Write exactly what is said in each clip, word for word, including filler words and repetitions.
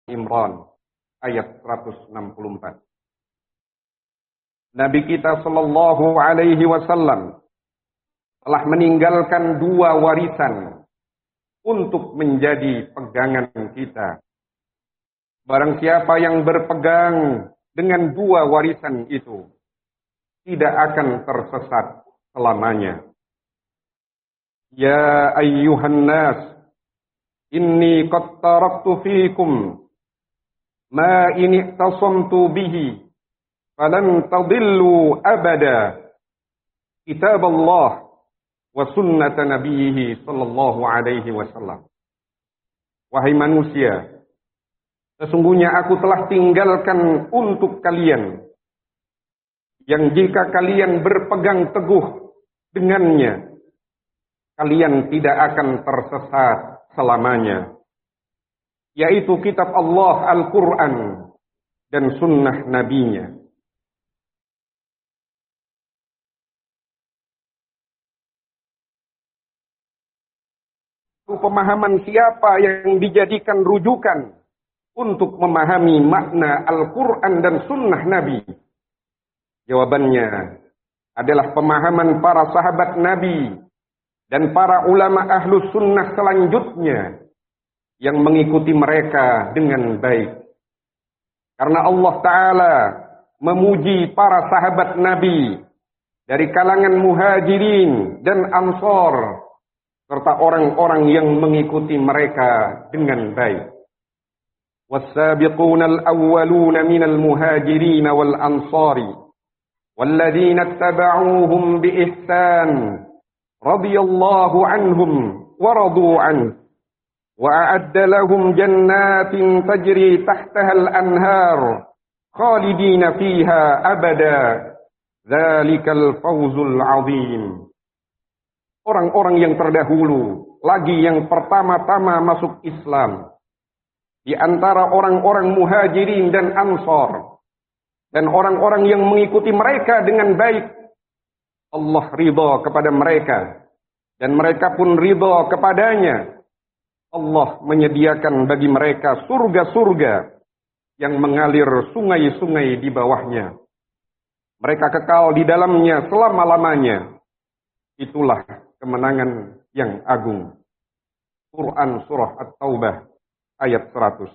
Imran ayat seratus enam puluh empat. Nabi kita sallallahu alaihi wasallam telah meninggalkan dua warisan untuk menjadi pegangan kita. Barang siapa yang berpegang dengan dua warisan itu, tidak akan tersesat selamanya. Ya ayyuhan nas, inni qad taraktu fiikum ma in i'tasamtu bihi falan tadillu abada, kitab Allah wa sunnata nabiyhi sallallahu alaihi wasallam. Wahai manusia, sesungguhnya aku telah tinggalkan untuk kalian yang jika kalian berpegang teguh dengannya, kalian tidak akan tersesat selamanya, yaitu kitab Allah Al-Quran dan sunnah nabinya. Pemahaman siapa yang dijadikan rujukan untuk memahami makna Al-Quran dan sunnah Nabi? Jawabannya adalah pemahaman para sahabat Nabi dan para ulama ahlus sunnah selanjutnya yang mengikuti mereka dengan baik. Karena Allah Ta'ala memuji para sahabat Nabi dari kalangan muhajirin dan ansor, serta orang-orang yang mengikuti mereka dengan baik. وَالسَّابِقُونَ الْأَوَّلُونَ مِنَ الْمُهَاجِرِينَ وَالْأَنصَارِ وَالَّذِينَ اتَّبَعُوهُمْ بِإِحْسَانٍ رَضِيَ اللَّهُ عَنْهُمْ وَرَضُوا عَنْهُ وَأَعَدَّ لَهُمْ جَنَّاتٍ تَجْرِي تَحْتَهَا الْأَنْهَارُ خَالِدِينَ فِيهَا أَبَدًا ذَلِكَ الْفَوْزُ الْعَظِيمُ. Orang-orang yang terdahulu, lagi yang pertama-tama masuk Islam, di antara orang-orang muhajirin dan ansor, dan orang-orang yang mengikuti mereka dengan baik, Allah ridha kepada mereka, dan mereka pun ridha kepadanya. Allah menyediakan bagi mereka surga-surga yang mengalir sungai-sungai di bawahnya. Mereka kekal di dalamnya selama-lamanya. Itulah kemenangan yang agung. Quran Surah At-Taubah ayat seratus.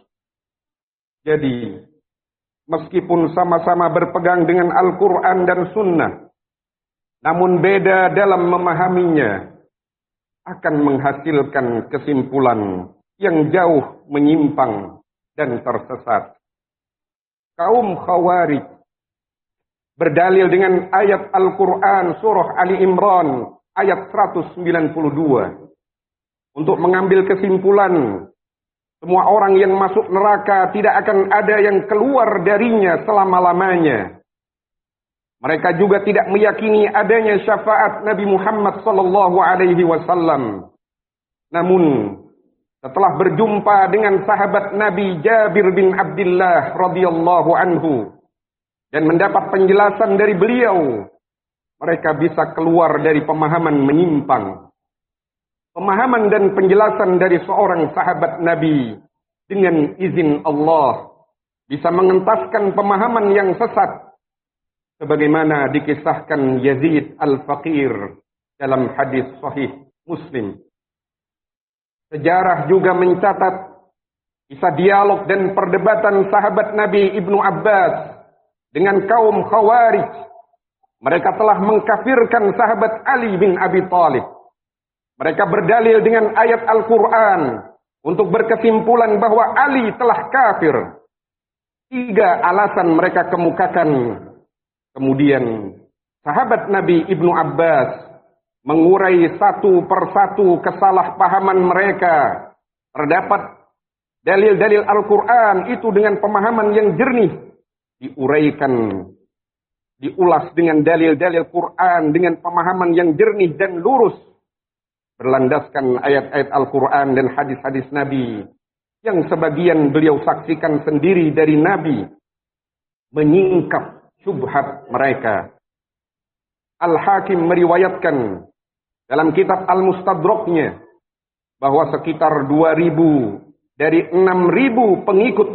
Jadi, meskipun sama-sama berpegang dengan Al-Quran dan Sunnah, namun beda dalam memahaminya, akan menghasilkan kesimpulan yang jauh menyimpang dan tersesat. Kaum Khawarij berdalil dengan ayat Al-Quran Surah Ali Imran ayat seratus sembilan puluh dua untuk mengambil kesimpulan semua orang yang masuk neraka tidak akan ada yang keluar darinya selama-lamanya. Mereka juga tidak meyakini adanya syafaat Nabi Muhammad sallallahu alaihi wasallam. Namun setelah berjumpa dengan sahabat Nabi Jabir bin Abdullah radhiyallahu anhu dan mendapat penjelasan dari beliau, mereka bisa keluar dari pemahaman menyimpang. Pemahaman dan penjelasan dari seorang sahabat Nabi dengan izin Allah bisa mengentaskan pemahaman yang sesat, sebagaimana dikisahkan Yazid Al-Faqir dalam hadis sahih Muslim. Sejarah juga mencatat kisah dialog dan perdebatan sahabat Nabi Ibnu Abbas dengan kaum Khawarij. Mereka telah mengkafirkan sahabat Ali bin Abi Thalib. Mereka berdalil dengan ayat Al-Quran untuk berkesimpulan bahwa Ali telah kafir. Tiga alasan mereka kemukakan. Kemudian sahabat Nabi Ibnu Abbas mengurai satu persatu kesalahpahaman mereka. Terdapat dalil-dalil Al-Quran itu dengan pemahaman yang jernih. Diuraikan, diulas dengan dalil-dalil Quran dengan pemahaman yang jernih dan lurus. Berlandaskan ayat-ayat Al-Quran dan hadis-hadis Nabi yang sebagian beliau saksikan sendiri dari Nabi, menyingkap syubhat mereka. Al-Hakim meriwayatkan dalam kitab Al-Mustadraknya bahwa sekitar dua ribu dari enam ribu pengikut